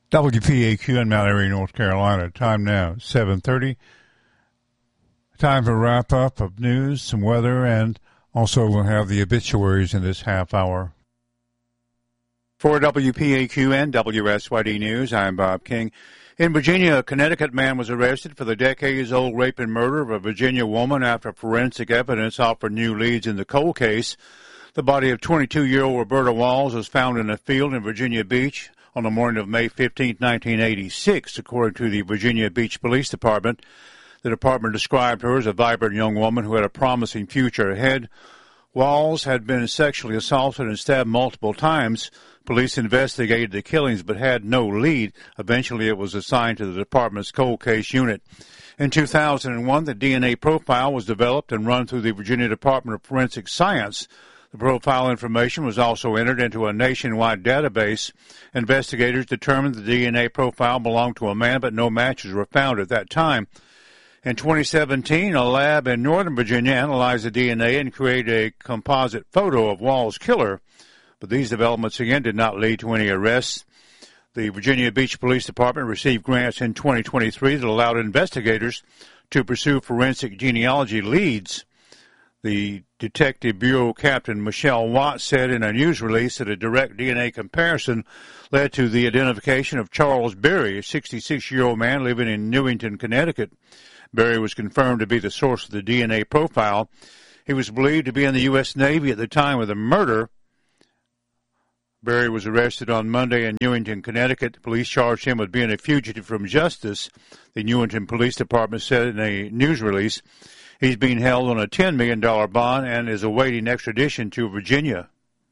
WPAQ in Mount Airy, North Carolina. Time now, 7:30. Time for wrap-up of news, some weather, and also we'll have the obituaries in this half hour. For WPAQ and WSYD News, I'm Bob King. In Virginia, a Connecticut man was arrested for the decades-old rape and murder of a Virginia woman after forensic evidence offered new leads in the cold case. The body of 22-year-old Roberta Walls was found in a field in Virginia Beach on the morning of May 15, 1986, according to the Virginia Beach Police Department. The department described her as a vibrant young woman who had a promising future ahead. Walls had been sexually assaulted and stabbed multiple times. Police investigated the killings but had no lead. Eventually, it was assigned to the department's cold case unit. In 2001, the DNA profile was developed and run through the Virginia Department of Forensic Science. The profile information was also entered into a nationwide database. Investigators determined the DNA profile belonged to a man, but no matches were found at that time. In 2017, a lab in Northern Virginia analyzed the DNA and created a composite photo of Walls' killer. But these developments again did not lead to any arrests. The Virginia Beach Police Department received grants in 2023 that allowed investigators to pursue forensic genealogy leads. The Detective Bureau Captain Michelle Watt said in a news release that a direct DNA comparison led to the identification of Charles Berry, a 66-year-old man living in Newington, Connecticut. Berry was confirmed to be the source of the DNA profile. He was believed to be in the U.S. Navy at the time of the murder. Berry was arrested on Monday in Newington, Connecticut. Police charged him with being a fugitive from justice, the Newington Police Department said in a news release. He's being held on a $10 million bond and is awaiting extradition to Virginia.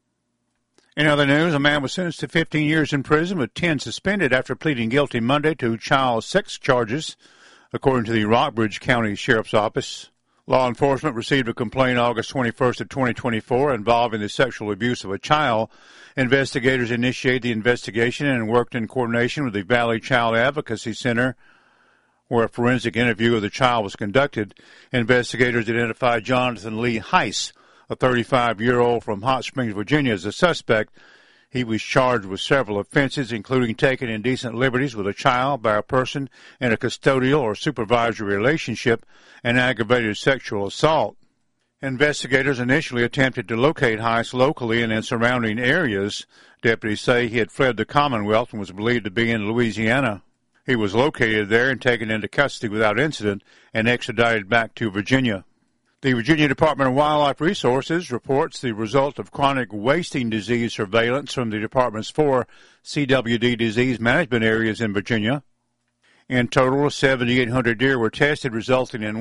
In other news, a man was sentenced to 15 years in prison with 10 suspended after pleading guilty Monday to child sex charges, according to the Rockbridge County Sheriff's Office. Law enforcement received a complaint August 21st of 2024 involving the sexual abuse of a child. Investigators initiated the investigation and worked in coordination with the Valley Child Advocacy Center, where a forensic interview of the child was conducted. Investigators identified Jonathan Lee Heiss, a 35-year-old from Hot Springs, Virginia, as a suspect. He was charged with several offenses, including taking indecent liberties with a child by a person in a custodial or supervisory relationship and aggravated sexual assault. Investigators initially attempted to locate Heiss locally and in surrounding areas. Deputies say he had fled the Commonwealth and was believed to be in Louisiana. He was located there and taken into custody without incident and extradited back to Virginia. The Virginia Department of Wildlife Resources reports the result of chronic wasting disease surveillance from the department's 4 CWD disease management areas in Virginia. In total, 7,800 deer were tested, resulting in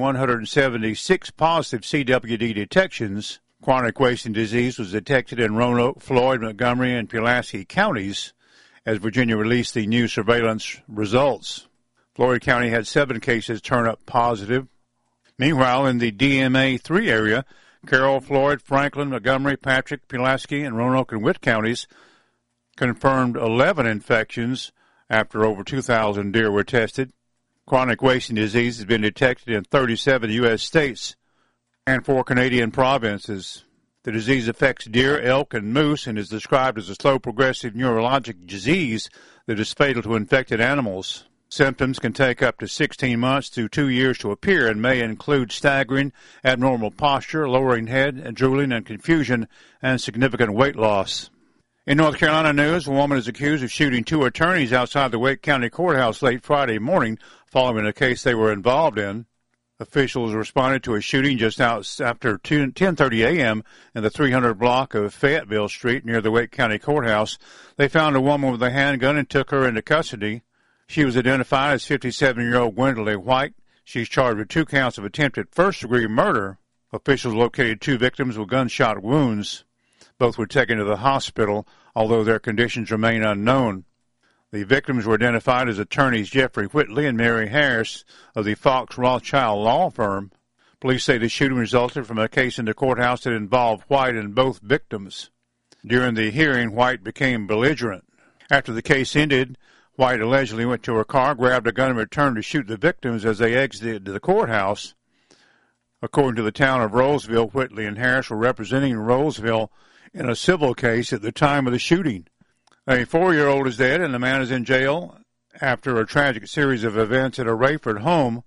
176 positive CWD detections. Chronic wasting disease was detected in Roanoke, Floyd, Montgomery, and Pulaski counties as Virginia released the new surveillance results. Floyd County had 7 cases turn up positive. Meanwhile, in the DMA-3 area, Carroll, Floyd, Franklin, Montgomery, Patrick, Pulaski, and Roanoke and Witt counties confirmed 11 infections after over 2,000 deer were tested. Chronic wasting disease has been detected in 37 U.S. states and 4 Canadian provinces. The disease affects deer, elk, and moose and is described as a slow progressive neurologic disease that is fatal to infected animals. Symptoms can take up to 16 months to 2 years to appear and may include staggering, abnormal posture, lowering head, and drooling and confusion, and significant weight loss. In North Carolina news, a woman is accused of shooting 2 attorneys outside the Wake County Courthouse late Friday morning following a case they were involved in. Officials responded to a shooting just after 10:30 a.m. in the 300 block of Fayetteville Street near the Wake County Courthouse. They found a woman with a handgun and took her into custody. She was identified as 57-year-old Gwendolyn White. She's charged with 2 counts of attempted first-degree murder. Officials located 2 victims with gunshot wounds. Both were taken to the hospital, although their conditions remain unknown. The victims were identified as attorneys Jeffrey Whitley and Mary Harris of the Fox Rothschild law firm. Police say the shooting resulted from a case in the courthouse that involved White and both victims. During the hearing, White became belligerent. After the case ended, White allegedly went to her car, grabbed a gun, and returned to shoot the victims as they exited the courthouse. According to the town of Roseville, Whitley and Harris were representing Roseville in a civil case at the time of the shooting. A 4-year-old is dead and the man is in jail after a tragic series of events at a Rayford home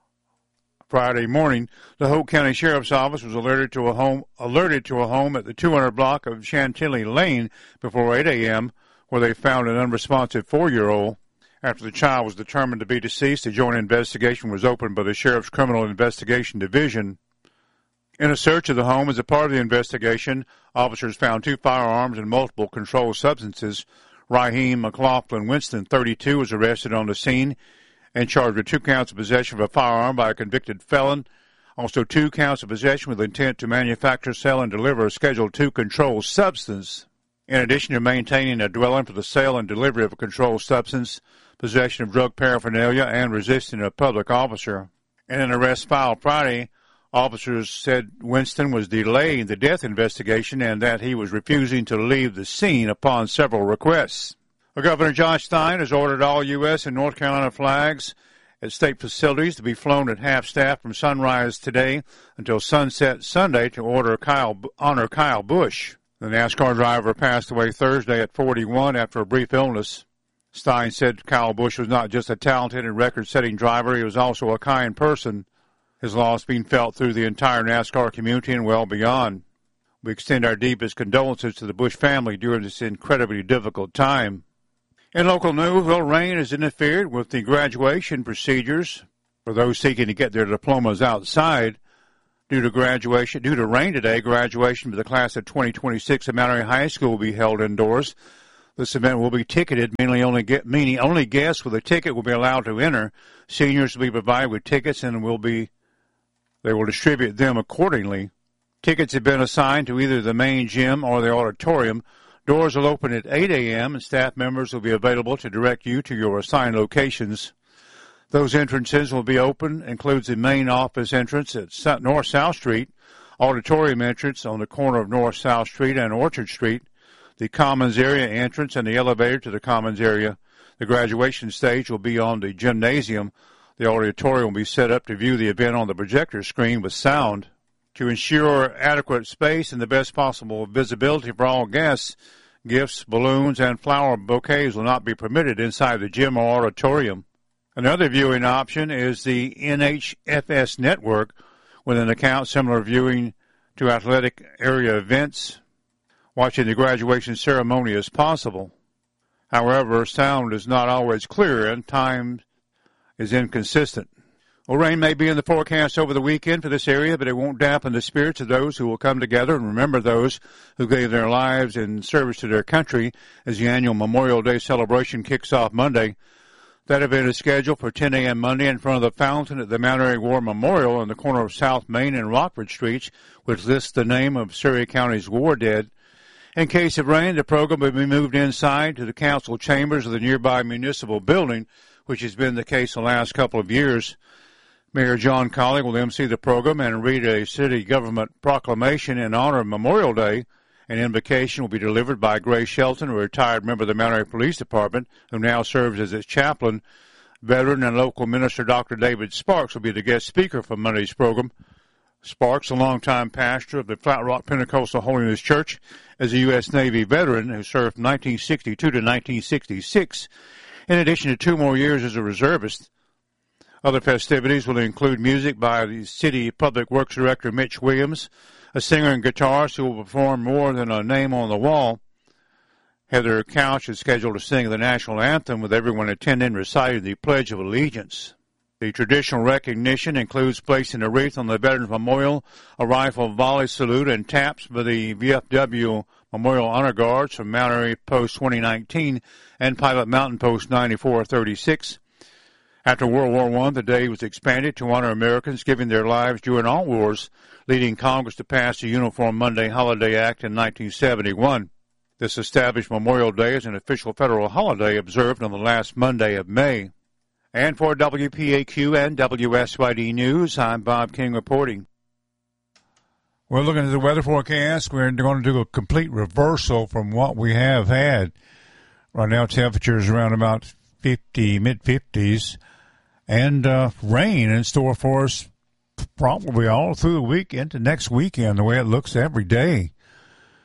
Friday morning. The Hope County Sheriff's Office was alerted to a home at the 200 block of Chantilly Lane before 8 a.m., where they found an unresponsive 4-year-old. After the child was determined to be deceased, a joint investigation was opened by the Sheriff's Criminal Investigation Division. In a search of the home as a part of the investigation, officers found 2 firearms and multiple controlled substances. Raheem McLaughlin Winston, 32, was arrested on the scene and charged with 2 counts of possession of a firearm by a convicted felon. Also 2 counts of possession with intent to manufacture, sell, and deliver a Schedule II controlled substance. In addition to maintaining a dwelling for the sale and delivery of a controlled substance, possession of drug paraphernalia, and resisting a public officer. In an arrest filed Friday, officers said Winston was delaying the death investigation and that he was refusing to leave the scene upon several requests. Governor Josh Stein has ordered all U.S. and North Carolina flags at state facilities to be flown at half-staff from sunrise today until sunset Sunday to honor Kyle Busch. The NASCAR driver passed away Thursday at 41 after a brief illness. Stein said Kyle Busch was not just a talented and record-setting driver, he was also a kind person. His loss being felt through the entire NASCAR community and well beyond. We extend our deepest condolences to the Busch family during this incredibly difficult time. In local news, rain has interfered with the graduation procedures for those seeking to get their diplomas outside. Due to rain today, graduation for the class of 2026 at Mount Airy High School will be held indoors. This event will be ticketed, meaning only guests with a ticket will be allowed to enter. Seniors will be provided with tickets and they will distribute them accordingly. Tickets have been assigned to either the main gym or the auditorium. Doors will open at 8 a.m. and staff members will be available to direct you to your assigned locations. Those entrances will be open, includes the main office entrance at North-South Street, auditorium entrance on the corner of North-South Street and Orchard Street, the Commons area entrance and the elevator to the Commons area. The graduation stage will be on the gymnasium. The auditorium will be set up to view the event on the projector screen with sound. To ensure adequate space and the best possible visibility for all guests, gifts, balloons, and flower bouquets will not be permitted inside the gym or auditorium. Another viewing option is the NHFS network, with an account similar viewing to athletic area events. Watching the graduation ceremony is possible. However, sound is not always clear and time is inconsistent. Rain may be in the forecast over the weekend for this area, but it won't dampen the spirits of those who will come together and remember those who gave their lives in service to their country as the annual Memorial Day celebration kicks off Monday. That event is scheduled for 10 a.m. Monday in front of the fountain at the Mount Airy War Memorial on the corner of South Main and Rockford Streets, which lists the name of Surry County's war dead. In case of rain, the program will be moved inside to the council chambers of the nearby municipal building, which has been the case the last couple of years. Mayor John Colley will emcee the program and read a city government proclamation in honor of Memorial Day. An invocation will be delivered by Grace Shelton, a retired member of the Mount Airy Police Department, who now serves as its chaplain. Veteran and local minister Dr. David Sparks will be the guest speaker for Monday's program. Sparks, a longtime pastor of the Flat Rock Pentecostal Holiness Church, is a U.S. Navy veteran who served from 1962 to 1966, in addition to 2 more years as a reservist. Other festivities will include music by the City Public Works Director Mitch Williams, a singer and guitarist who will perform More Than a Name on the Wall. Heather Couch is scheduled to sing the national anthem, with everyone attending reciting the Pledge of Allegiance. The traditional recognition includes placing a wreath on the Veterans Memorial, a rifle volley salute, and taps by the VFW Memorial Honor Guards from Mount Airy Post 2019 and Pilot Mountain Post 9436. After World War I, the day was expanded to honor Americans giving their lives during all wars, leading Congress to pass the Uniform Monday Holiday Act in 1971. This established Memorial Day as an official federal holiday observed on the last Monday of May. And for WPAQ and WSYD News, I'm Bob King reporting. We're looking at the weather forecast. We're going to do a complete reversal from what we have had. Right now, temperatures around about 50, mid-50s, and rain in store for us probably all through the week into next weekend, the way it looks every day.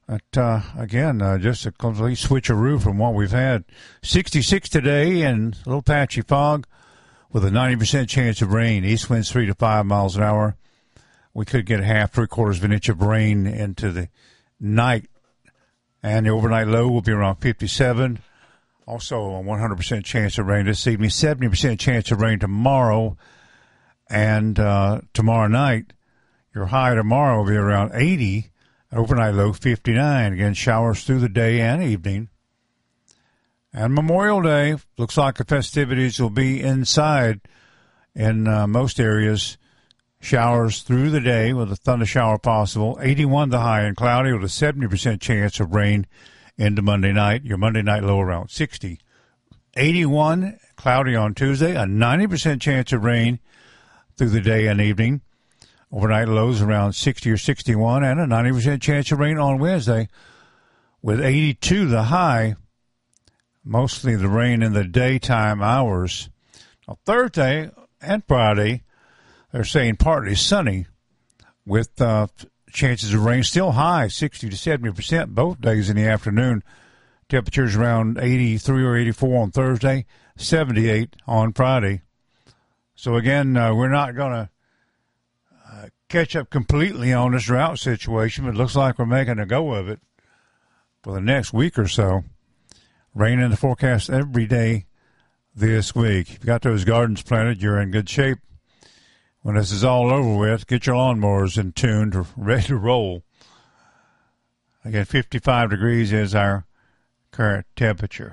But, again, just a complete switcheroo from what we've had. 66 today and a little patchy fog with a 90% chance of rain. East winds 3 to 5 miles an hour. We could get half, 3/4 of an inch of rain into the night. And the overnight low will be around 57. Also a 100% chance of rain this evening. 70% chance of rain tomorrow. And tomorrow night, your high tomorrow will be around 80. Overnight low 59. Again, showers through the day and evening. And Memorial Day, looks like the festivities will be inside in most areas. Showers through the day with a thunder shower possible. 81 the high and cloudy with a 70% chance of rain into Monday night. Your Monday night low around 60. 81 cloudy on Tuesday. A 90% chance of rain through the day and evening. Overnight lows around 60 or 61 and a 90% chance of rain on Wednesday with 82 the high. Mostly the rain in the daytime hours. On Thursday and Friday, they're saying partly sunny with chances of rain still high, 60 to 70% both days in the afternoon. Temperatures around 83 or 84 on Thursday, 78 on Friday. So again, we're not going to catch up completely on this drought situation, but it looks like we're making a go of it for the next week or so. Rain in the forecast every day this week. If you got those gardens planted, you're in good shape. When this is all over with, get your lawnmowers in tune, ready to roll. Again, 55 degrees is our current temperature.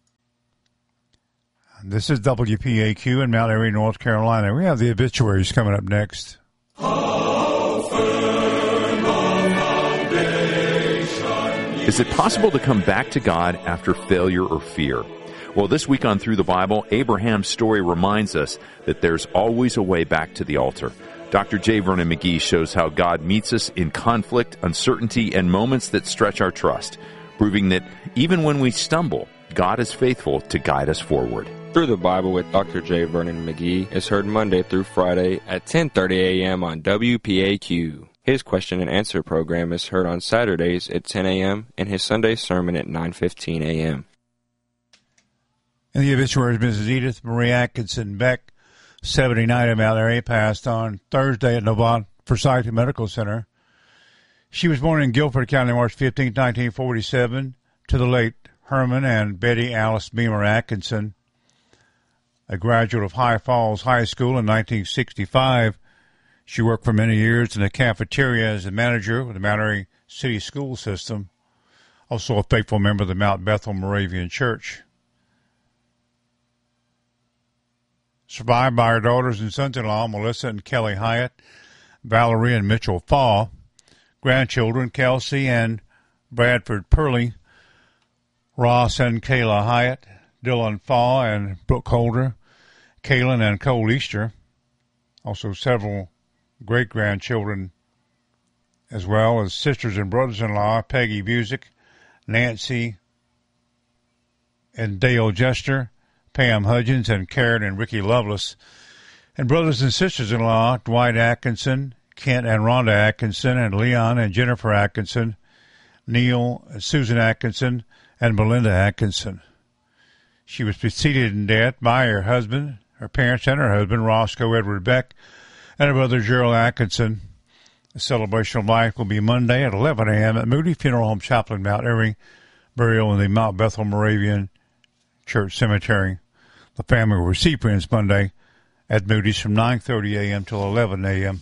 And this is WPAQ in Mount Airy, North Carolina. We have the obituaries coming up next. Is it possible to come back to God after failure or fear? Well, this week on Through the Bible, Abraham's story reminds us that there's always a way back to the altar. Dr. J. Vernon McGee shows how God meets us in conflict, uncertainty, and moments that stretch our trust, proving that even when we stumble, God is faithful to guide us forward. Through the Bible with Dr. J. Vernon McGee is heard Monday through Friday at 10:30 a.m. on WPAQ. His question and answer program is heard on Saturdays at 10 a.m. and his Sunday sermon at 9:15 a.m. In the obituaries, Mrs. Edith Marie Atkinson Beck, 79 of Mount Airy, passed on Thursday at Novant Forsyth Medical Center. She was born in Guilford County, March 15, 1947, to the late Herman and Betty Alice Beamer Atkinson. A graduate of High Falls High School in 1965, she worked for many years in the cafeteria as a manager with the Mount Airy City School System, also a faithful member of the Mount Bethel Moravian Church. Survived by her daughters and sons-in-law, Melissa and Kelly Hyatt, Valerie and Mitchell Faw, grandchildren, Kelsey and Bradford Purley, Ross and Kayla Hyatt, Dylan Faw and Brooke Holder, Kaylin and Cole Easter, also several great-grandchildren, as well as sisters and brothers-in-law, Peggy Busick, Nancy and Dale Jester, Pam Hudgens, and Karen and Ricky Lovelace, and brothers and sisters-in-law, Dwight Atkinson, Kent and Rhonda Atkinson, and Leon and Jennifer Atkinson, Neil and Susan Atkinson, and Belinda Atkinson. She was preceded in death by her husband, her parents, and her husband, Roscoe Edward Beck, and her brother, Gerald Atkinson. The celebration of life will be Monday at 11 a.m. at Moody Funeral Home Chapel in Mount Airy, burial in the Mount Bethel Moravian Church Cemetery. The family will receive friends Monday at Moody's from 9:30 a.m. till 11 a.m.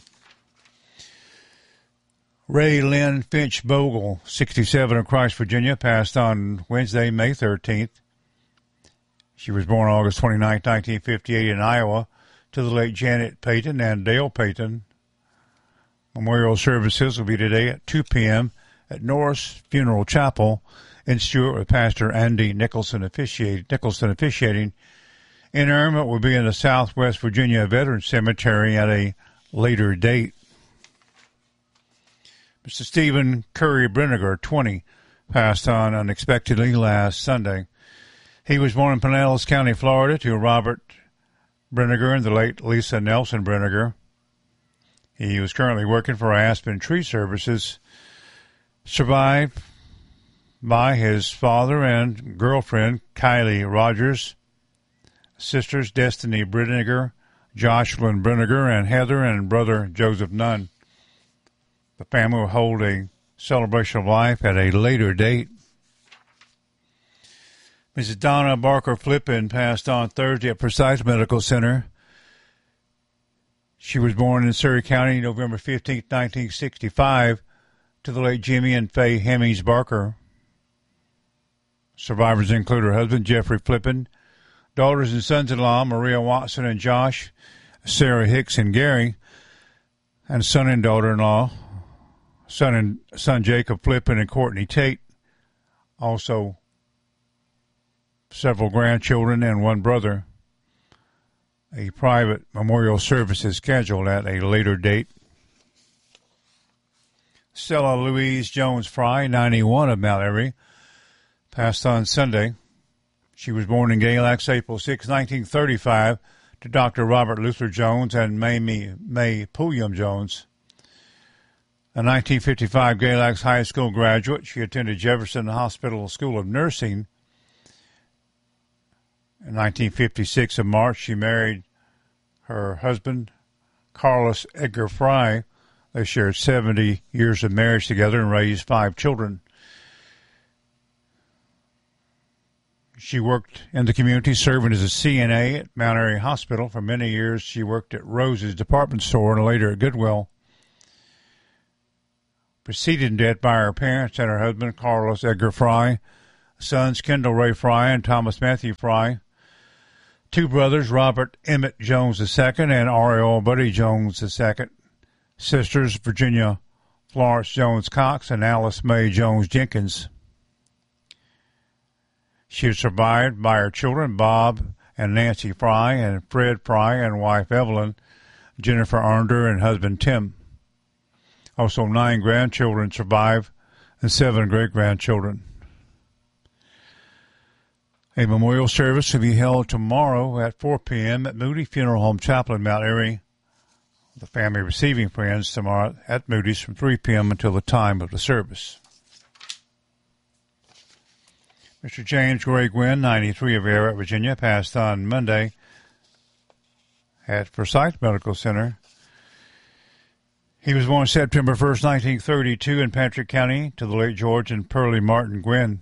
Ray Lynn Finch Bogle, 67, of Christ, Virginia, passed on Wednesday, May 13th. She was born August 29, 1958, in Iowa, to the late Janet Payton and Dale Payton. Memorial services will be today at 2 p.m. at Norris Funeral Chapel in Stewart, with Pastor Andy Nicholson officiating. Interment will be in the Southwest Virginia Veterans Cemetery at a later date. Mr. Stephen Curry Brinegar, 20, passed on unexpectedly last Sunday. He was born in Pinellas County, Florida, to Robert Brinegar and the late Lisa Nelson Brinegar. He was currently working for Aspen Tree Services. Survived by his father and girlfriend, Kylie Rogers, sisters Destiny Brinegar, Jocelyn Brinegar, and Heather, and brother Joseph Nunn. The family will hold a celebration of life at a later date. Mrs. Donna Barker Flippin passed on Thursday at Forsyth Medical Center. She was born in Surrey County November 15, 1965, to the late Jimmy and Faye Hemmings Barker. Survivors include her husband, Jeffrey Flippin, daughters and sons-in-law, Maria Watson and Josh, Sarah Hicks and Gary, and son and daughter-in-law, son Jacob Flippin and Courtney Tate. Also, several grandchildren and one brother. A private memorial service is scheduled at a later date. Stella Louise Jones Fry, 91, of Mount Airy, passed on Sunday. She was born in Galax April 6, 1935, to Dr. Robert Luther Jones and May Pulliam Jones. A 1955 Galax High School graduate, she attended Jefferson Hospital School of Nursing. In 1956, in March, she married her husband, Carlos Edgar Fry. They shared 70 years of marriage together and raised 5 children. She worked in the community, serving as a CNA at Mount Airy Hospital. For many years, she worked at Rose's department store and later at Goodwill. Preceded in death by her parents and her husband, Carlos Edgar Fry, sons Kendall Ray Fry and Thomas Matthew Fry, 2 brothers, Robert Emmett Jones II and Ariel Buddy Jones II, sisters Virginia Florence Jones Cox and Alice Mae Jones Jenkins. She is survived by her children, Bob and Nancy Fry, and Fred Fry and wife Evelyn, Jennifer Arnder and husband Tim. Also 9 grandchildren survive and 7 great-grandchildren. A memorial service will be held tomorrow at 4 p.m. at Moody Funeral Home Chapel in Mount Airy. The family receiving friends tomorrow at Moody's from 3 p.m. until the time of the service. Mr. James Gray Gwynn, 93, of Everett, Virginia, passed on Monday at Forsyth Medical Center. He was born September 1st, 1932 in Patrick County to the late George and Pearlie Martin Gwynn.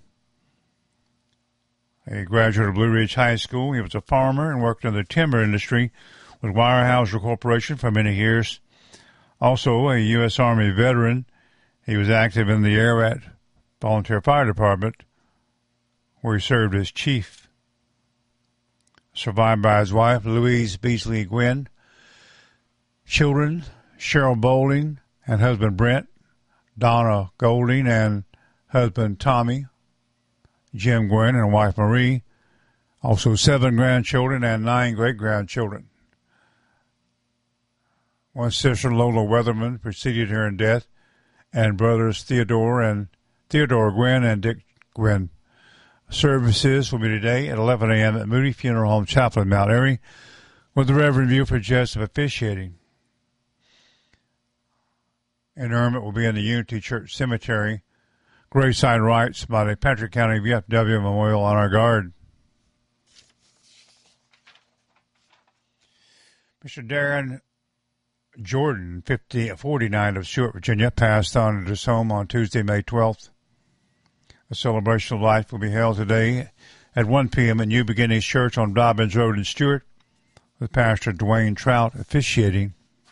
A graduate of Blue Ridge High School, he was a farmer and worked in the timber industry with Weyerhaeuser Corporation for many years. Also a U.S. Army veteran, he was active in the Ararat Volunteer Fire Department, where he served as chief. Survived by his wife, Louise Beasley Gwynn. Children, Cheryl Bowling and husband Brent, Donna Golding and husband Tommy, Jim Gwynn and wife Marie. Also 7 grandchildren and 9 great-grandchildren. One sister, Lola Weatherman, preceded her in death, and brothers Theodore Gwynn and Dick Gwynn. Services will be today at 11 a.m. at Moody Funeral Home Chapel in Mount Airy, with the Reverend Buford Jessup officiating. Interment will be in the Unity Church Cemetery. Graveside rites by the Patrick County VFW Memorial Honor Guard. Mr. Darren Jordan, 49, of Stewart, Virginia, passed on at his home on Tuesday, May 12th. A celebration of life will be held today at 1 p.m. at New Beginnings Church on Dobbins Road in Stewart, with Pastor Dwayne Trout officiating.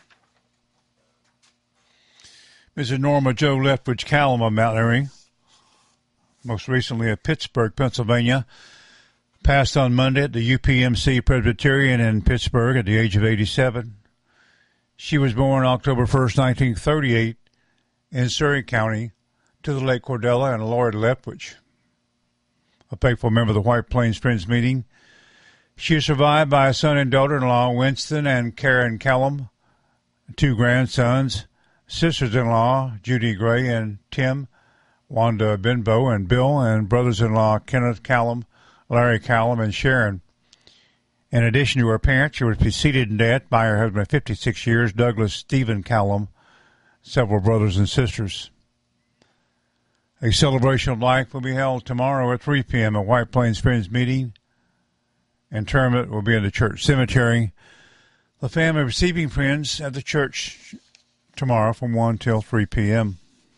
Mrs. Norma Jo Lethbridge Callum of Mount Airy, most recently of Pittsburgh, Pennsylvania, passed on Monday at the UPMC Presbyterian in Pittsburgh at the age of 87. She was born October 1st, 1938, in Surrey County, to the late Cordella and Lloyd Lethbridge, a faithful member of the White Plains Friends Meeting. She is survived by a son and daughter-in-law, Winston and Karen Callum, 2 grandsons, sisters-in-law, Judy Gray and Tim, Wanda Benbow and Bill, and brothers-in-law, Kenneth Callum, Larry Callum, and Sharon. In addition to her parents, she was preceded in death by her husband of 56 years, Douglas Stephen Callum, several brothers and sisters. A celebration of life will be held tomorrow at 3 p.m. at White Plains Friends Meeting. Interment will be in the church cemetery. The family receiving friends at the church tomorrow from 1 till 3 p.m.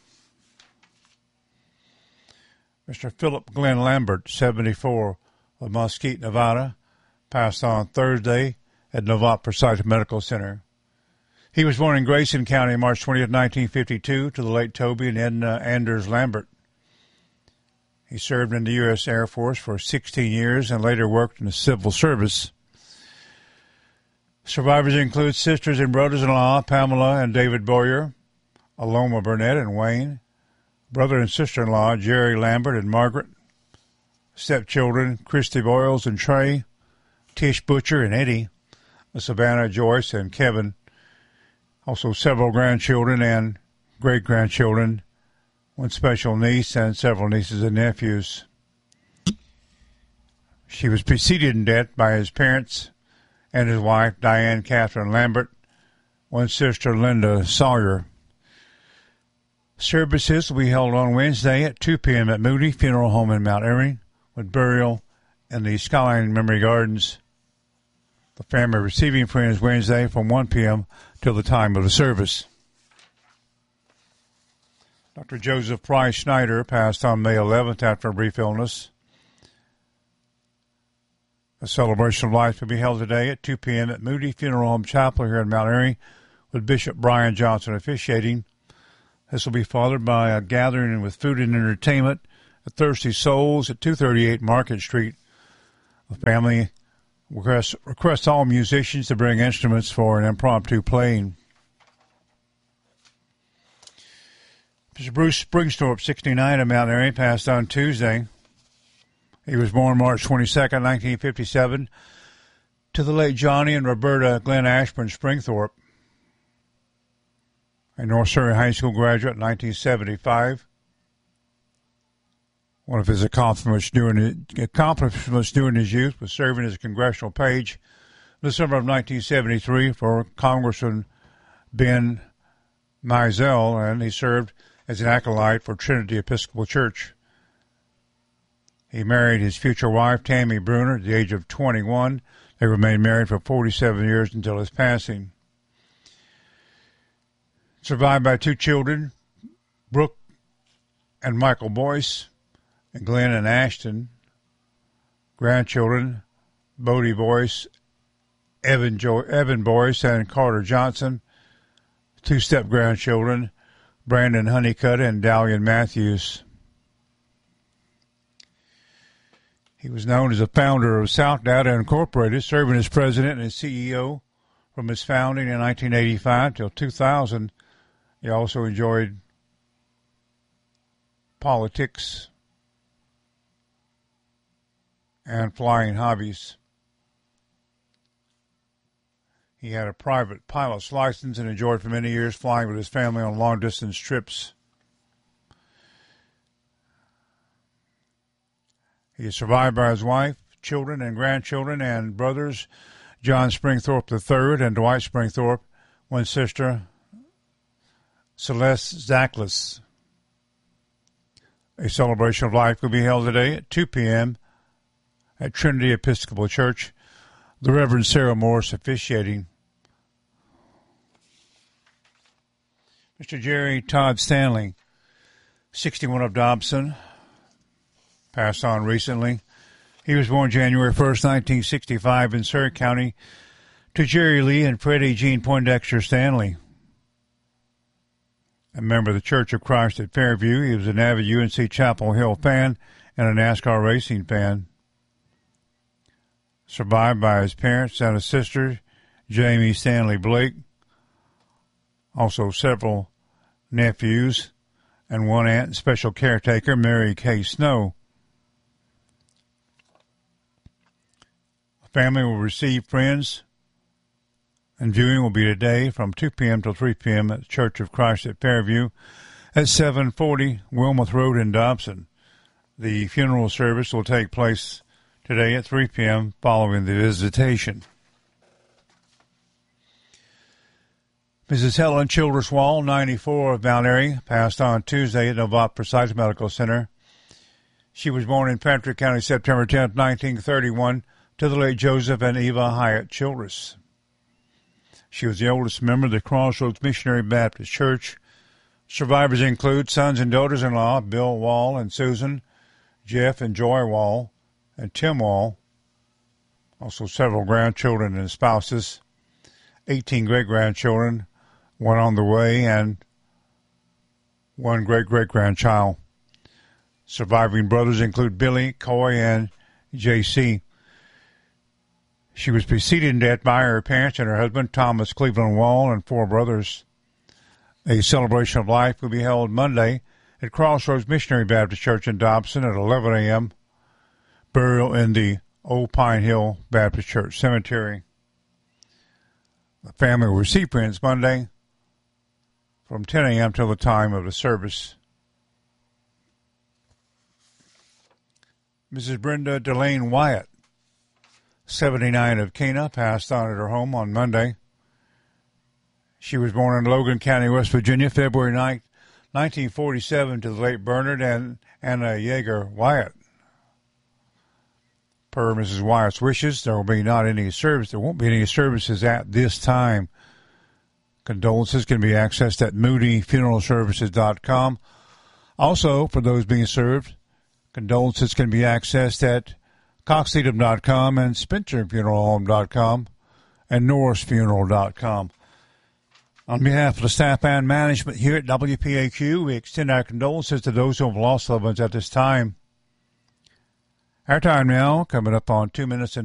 Mr. Philip Glenn Lambert, 74, of Mesquite, Nevada, passed on Thursday at Novant Forsyth Medical Center. He was born in Grayson County March 20th, 1952, to the late Toby and Edna Anders Lambert. He served in the U.S. Air Force for 16 years and later worked in the civil service. Survivors include sisters and brothers-in-law Pamela and David Boyer, Aloma Burnett and Wayne, brother and sister-in-law Jerry Lambert and Margaret, stepchildren Christy Boyles and Trey, Tish Butcher and Eddie, Savannah, Joyce, and Kevin. Also several grandchildren and great-grandchildren, one special niece, and several nieces and nephews. She was preceded in death by his parents and his wife, Diane Catherine Lambert, one sister, Linda Sawyer. Services will be held on Wednesday at 2 p.m. at Moody Funeral Home in Mount Airy, with burial in the Skyline Memory Gardens. The family receiving friends Wednesday from 1 p.m. till the time of the service. Dr. Joseph Price Schneider passed on May 11th after a brief illness. A celebration of life will be held today at 2 p.m. at Moody Funeral Home Chapel here in Mount Airy, with Bishop Brian Johnson officiating. This will be followed by a gathering with food and entertainment at Thirsty Souls at 238 Market Street. The family requests all musicians to bring instruments for an impromptu playing. Mr. Bruce Springstorp, 69, of Mount Airy, passed on Tuesday. He was born March 22nd, 1957, to the late Johnny and Roberta Glenn Ashburn Springthorpe. A North Surrey High School graduate in 1975. One of his accomplishments during his youth was serving as a congressional page in the summer of 1973 for Congressman Ben Mizell, and he served as an acolyte for Trinity Episcopal Church. He married his future wife, Tammy Bruner, at the age of 21. They remained married for 47 years until his passing. Survived by two children, Brooke and Michael Boyce, and Glenn and Ashton. Grandchildren, Bodie Boyce, Evan Boyce, and Carter Johnson. Two step-grandchildren, Brandon Honeycutt and Dalian Matthews. He was known as the founder of South Data Incorporated, serving as president and CEO from its founding in 1985 till 2000. He also enjoyed politics and flying hobbies. He had a private pilot's license and enjoyed for many years flying with his family on long-distance trips. He is survived by his wife, children and grandchildren, and brothers, John Springthorpe III and Dwight Springthorpe, one sister, Celeste Zackless. A celebration of life will be held today at 2 p.m. at Trinity Episcopal Church, the Reverend Sarah Morris officiating. Mr. Jerry Todd Stanley, 61, of Dobson, passed on recently. He was born January 1st, 1965 in Surrey County to Jerry Lee and Freddie Jean Poindexter Stanley. A member of the Church of Christ at Fairview, he was an avid UNC Chapel Hill fan and a NASCAR racing fan. Survived by his parents and a sister, Jamie Stanley Blake. Also several nephews and one aunt and special caretaker, Mary Kay Snow. The family will receive friends, and viewing will be today from 2 p.m. till 3 p.m. at the Church of Christ at Fairview at 740 Wilmoth Road in Dobson. The funeral service will take place today at 3 p.m. following the visitation. Mrs. Helen Childress Wall, 94, of Mount Airy, passed on Tuesday at Novant Precise Medical Center. She was born in Patrick County, September 10, 1931, to the late Joseph and Eva Hyatt Childress. She was the oldest member of the Crossroads Missionary Baptist Church. Survivors include sons and daughters-in-law, Bill Wall and Susan, Jeff and Joy Wall, and Tim Wall. Also several grandchildren and spouses, 18 great-grandchildren, one on the way, and one great-great-grandchild. Surviving brothers include Billy, Coy, and J.C. She was preceded in death by her parents and her husband, Thomas Cleveland Wall, and 4 brothers. A celebration of life will be held Monday at Crossroads Missionary Baptist Church in Dobson at 11 a.m. Burial in the Old Pine Hill Baptist Church Cemetery. The family will receive friends Monday from 10 a.m. till the time of the service. Mrs. Brenda Delane Wyatt, 79, of Cana, passed on at her home on Monday. She was born in Logan County, West Virginia, February 9, 1947, to the late Bernard and Anna Yeager Wyatt. Per Mrs. Wyatt's wishes, there won't be any services at this time. Condolences can be accessed at moodyfuneralservices.com. Also, for those being served, condolences can be accessed at coxedom.com and spencerfuneralhome.com and norrisfuneral.com. On behalf of the staff and management here at WPAQ, we extend our condolences to those who have lost loved ones at this time. Our time now, coming up on 2 minutes and